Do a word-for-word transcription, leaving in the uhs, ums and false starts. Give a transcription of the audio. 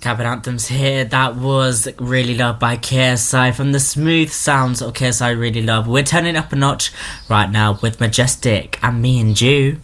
Cabin Anthems here. That was Really Love by K S I from the smooth sounds of K S I Really Love. We're turning up a notch right now with Majestic and Me and Jew.